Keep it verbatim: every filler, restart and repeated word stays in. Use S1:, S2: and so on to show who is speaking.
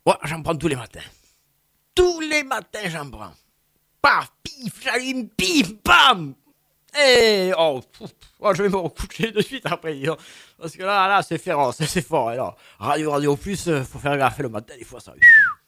S1: Ouais, j'en prends tous les matins. Tous les matins, j'en prends. Paf, pif, j'allume, pif, bam. Et oh, pouf, oh, je vais me recoucher de suite après. Dis donc. Parce que là, là, c'est féroce, c'est fort. Alors, radio, radio plus, euh, faut faire gaffe le matin, des fois ça.